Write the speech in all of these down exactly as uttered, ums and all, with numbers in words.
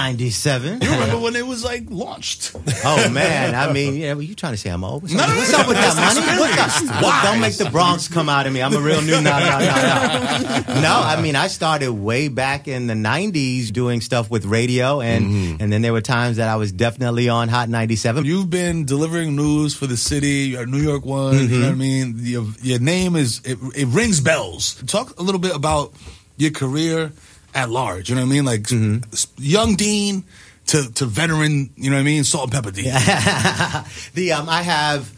ninety-seven. You remember when it was like launched? Oh man, I mean, yeah, well, you trying to say I'm old? What's up, no, what's up with that money? What's up? Look, don't make the Bronx come out of me. I'm a real new. No, no, no, no. No, I mean, I started way back in the nineties doing stuff with radio, and mm-hmm. and then there were times that I was definitely on Hot ninety-seven. You've been delivering news for the city. You're New York One. Mm-hmm. You know what I mean? Your, your name is it, it rings bells. Talk a little bit about your career at large, you know what I mean? Like mm-hmm. young Dean to, to veteran, you know what I mean? Salt and pepper Dean. the um, I have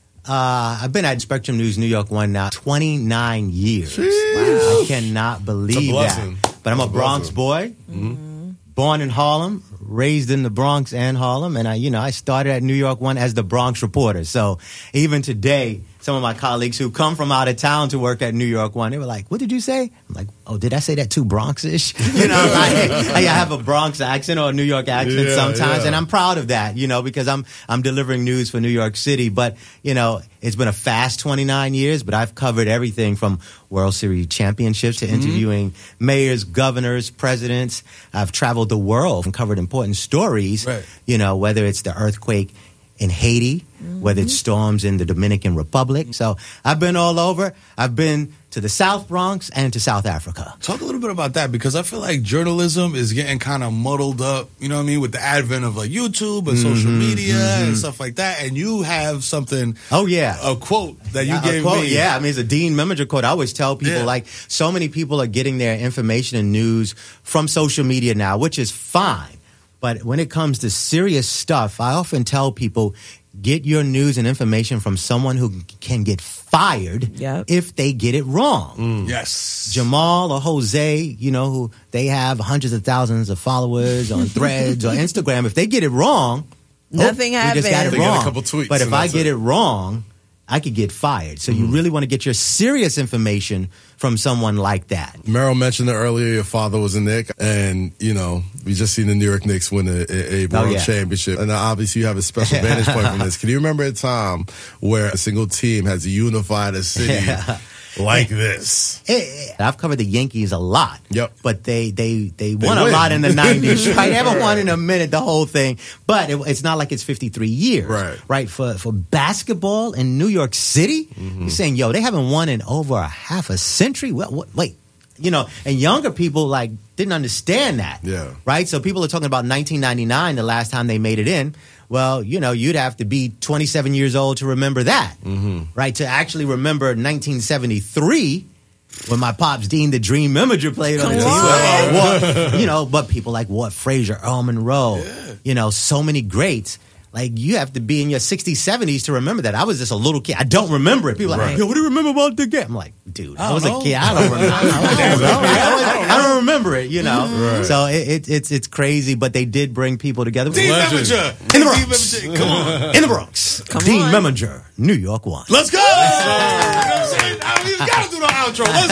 uh, I've been at Spectrum News New York One now twenty-nine years. Wow. I cannot believe that. But I'm a Bronx boy, mm-hmm. born in Harlem, raised in the Bronx and Harlem, and I, you know, I started at New York One as the Bronx reporter. So even today, some of my colleagues who come from out of town to work at New York One, they were like, "What did you say?" I'm like, "Oh, did I say that too Bronx-ish?" You know, I, I have a Bronx accent or a New York accent yeah, sometimes, yeah. and I'm proud of that, you know, because I'm I'm delivering news for New York City. But you know, it's been a fast twenty-nine years, but I've covered everything from World Series championships to interviewing mm-hmm. mayors, governors, presidents. I've traveled the world and covered important stories. Right. You know, whether it's the earthquake in Haiti, mm-hmm. whether it's storms in the Dominican Republic. So I've been all over. I've been to the South Bronx and to South Africa. Talk a little bit about that, because I feel like journalism is getting kind of muddled up, you know what I mean, with the advent of like YouTube and mm-hmm, social media mm-hmm. and stuff like that. And you have something, oh yeah, a quote that you yeah, gave quote, me. Yeah, I mean, it's a Dean Meminger quote. I always tell people, yeah. like, so many people are getting their information and news from social media now, which is fine. But when it comes to serious stuff, I often tell people, get your news and information from someone who can get fired yep. if they get it wrong. Mm. Yes. Jamal or Jose, you know, who they have hundreds of thousands of followers on Threads or Instagram. If they get it wrong, nothing oh, happens. We just got it they wrong. Get a couple tweets but if I get it. it wrong, I could get fired. So mm. you really want to get your serious information from someone like that. Merrill mentioned it earlier. Your father was a Knick, and you know we just seen the New York Knicks win a, a, a world oh, yeah. championship, and obviously you have a special vantage point from this. Can you remember a time where a single team has unified a city yeah. like this? I've covered the Yankees a lot. Yep. But they they they, they won win. a lot in the nineties. Right? They haven't won in a minute, the whole thing. But it, it's not like it's fifty-three years. Right. Right. For for basketball in New York City, mm-hmm. you're saying, yo, they haven't won in over a half a century? Well, what, wait. You know, and younger people, like, didn't understand that. Yeah. Right? So people are talking about nineteen ninety-nine, the last time they made it in. Well, you know, you'd have to be twenty-seven years old to remember that. Mm-hmm. Right? To actually remember nineteen seventy-three, when my pops Dean the Dream Meminger played on the team. What, you know, but people like Walt Frazier, Earl Monroe, yeah. you know, so many greats. Like, you have to be in your sixties, seventies to remember that. I was just a little kid. I don't remember it. People are right. like, yo, what do you remember about the game? I'm like, dude, I, I was know. a kid. I don't remember. I don't, know. I don't remember it, you know. Right. So it, it, it's it's crazy, but they did bring people together. Dean Meminger. In the Bronx. Come on. In the Bronx. Come Dean on. Meminger, New York One. Let's go. Let's go. You know what I'm saying? I mean, you got to do the outro. Let's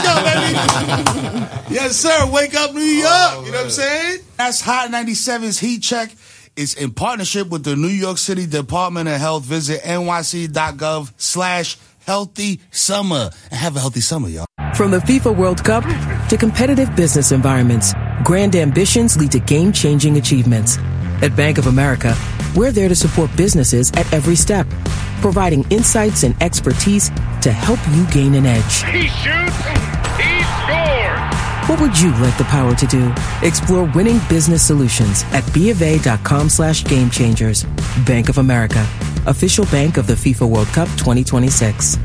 go, baby. Yes, sir. Wake up, New York. Oh, you know what I'm saying? That's Hot ninety-seven's Heat Check. It's in partnership with the New York City Department of Health. Visit nyc.gov slash healthy summer. And have a healthy summer, y'all. From the FIFA World Cup to competitive business environments, grand ambitions lead to game-changing achievements. At Bank of America, we're there to support businesses at every step, providing insights and expertise to help you gain an edge. He shoots, he scores! What would you like the power to do? Explore winning business solutions at BofA.com slash game changers. Bank of America, official bank of the FIFA World Cup twenty twenty-six.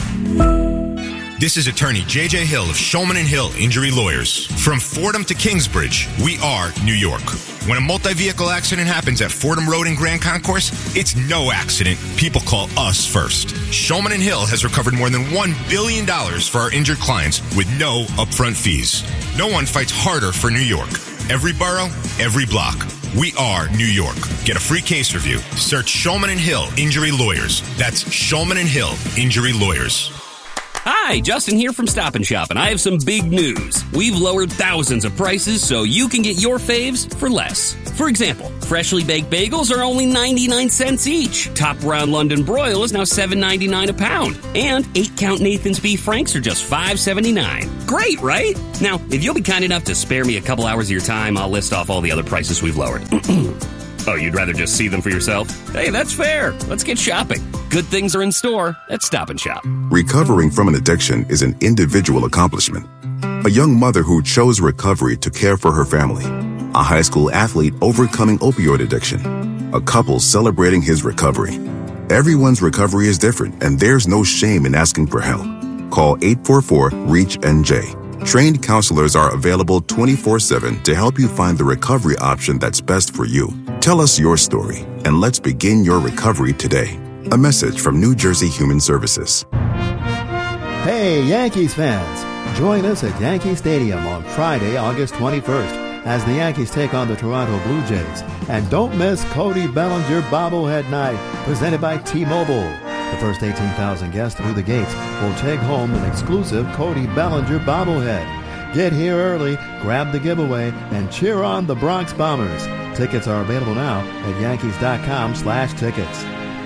This is attorney J J Hill of Shulman and Hill Injury Lawyers. From Fordham to Kingsbridge, we are New York. When a multi-vehicle accident happens at Fordham Road in Grand Concourse, it's no accident. People call us first. Shulman and Hill has recovered more than one billion dollars for our injured clients with no upfront fees. No one fights harder for New York. Every borough, every block. We are New York. Get a free case review. Search Shulman and Hill Injury Lawyers. That's Shulman and Hill Injury Lawyers. Hi, Justin here from Stop and Shop, and I have some big news. We've lowered thousands of prices so you can get your faves for less. For example, freshly baked bagels are only ninety-nine cents each. Top Round London Broil is now seven ninety-nine a pound. And eight count Nathan's Beef Franks are just five seventy-nine. great, right? Now, if you'll be kind enough to spare me a couple hours of your time, I'll list off all the other prices we've lowered. Oh, you'd rather just see them for yourself? Hey, that's fair. Let's get shopping. Good things are in store at Stop and Shop. Recovering from an addiction is an individual accomplishment. A young mother who chose recovery to care for her family. A high school athlete overcoming opioid addiction. A couple celebrating his recovery. Everyone's recovery is different, and there's no shame in asking for help. Call eight four four, REACH N J. Trained counselors are available twenty-four seven to help you find the recovery option that's best for you. Tell us your story, and let's begin your recovery today. A message from New Jersey Human Services. Hey, Yankees fans! Join us at Yankee Stadium on Friday, August twenty-first, as the Yankees take on the Toronto Blue Jays. And don't miss Cody Bellinger Bobblehead Night, presented by T-Mobile. The first eighteen thousand guests through the gates will take home an exclusive Cody Bellinger bobblehead. Get here early, grab the giveaway, and cheer on the Bronx Bombers. Tickets are available now at yankees.com slash tickets.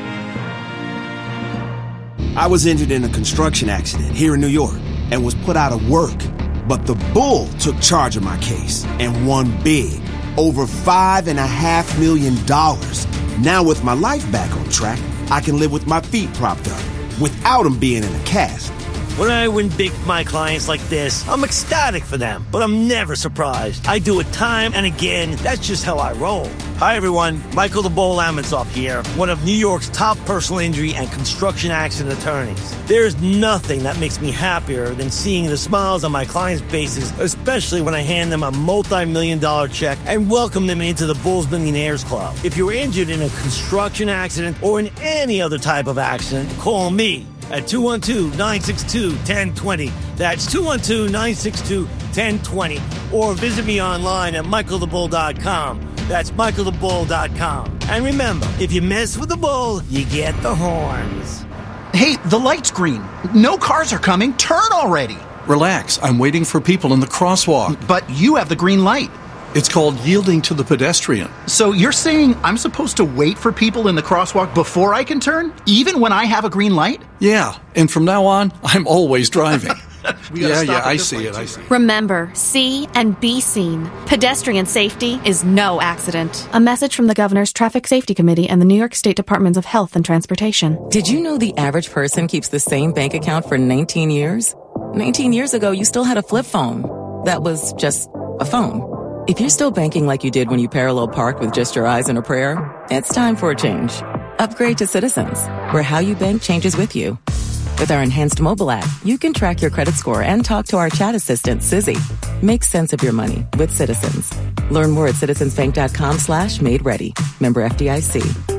I was injured in a construction accident here in New York and was put out of work. But the Bull took charge of my case and won big. Over five and a half million dollars. Now with my life back on track, I can live with my feet propped up without them being in a cast. When I win big for my clients like this, I'm ecstatic for them, but I'm never surprised. I do it time and again. That's just how I roll. Hi, everyone. Michael the Bull Amonsoff here, one of New York's top personal injury and construction accident attorneys. There's nothing that makes me happier than seeing the smiles on my clients' faces, especially when I hand them a multi-million dollar check and welcome them into the Bulls Millionaires Club. If you're injured in a construction accident or in any other type of accident, call me at two one two, nine six two, one zero two zero. That's two one two, nine six two, one zero two zero. Or visit me online at michael the bull dot com. That's michael the bull dot com. And remember, if you mess with the bull, you get the horns. Hey, the light's green. No cars are coming. Turn already. Relax. I'm waiting for people in the crosswalk. But you have the green light. It's called yielding to the pedestrian. So you're saying I'm supposed to wait for people in the crosswalk before I can turn, even when I have a green light? Yeah, and from now on, I'm always driving. yeah, yeah, I see it, I see it. Remember, see and be seen. Pedestrian safety is no accident. A message from the Governor's Traffic Safety Committee and the New York State Departments of Health and Transportation. Did you know the average person keeps the same bank account for nineteen years? nineteen years ago, you still had a flip phone. That was just a phone. If you're still banking like you did when you parallel parked with just your eyes and a prayer, it's time for a change. Upgrade to Citizens, where how you bank changes with you. With our enhanced mobile app, you can track your credit score and talk to our chat assistant, Sizzy. Make sense of your money with Citizens. Learn more at citizensbank.com slash made ready. Member F D I C.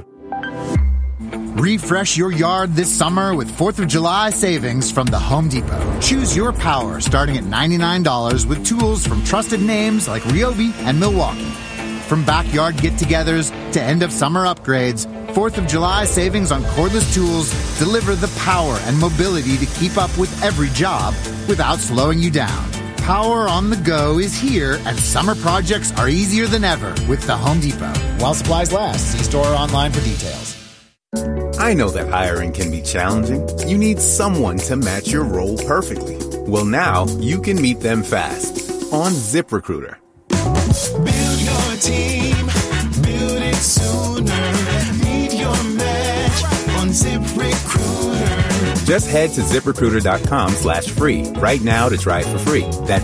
Refresh your yard this summer with fourth of July savings from the Home Depot. Choose your power starting at ninety-nine dollars with tools from trusted names like Ryobi and Milwaukee. From backyard get-togethers to end-of-summer upgrades, fourth of July savings on cordless tools deliver the power and mobility to keep up with every job without slowing you down. Power on the go is here, and summer projects are easier than ever with the Home Depot. While supplies last, see store or online for details. I know that hiring can be challenging. You need someone to match your role perfectly. Well, now you can meet them fast on ZipRecruiter. Build your team, build it sooner. Meet your match on ZipRecruiter. Just head to ZipRecruiter.com slash free right now to try it for free. That's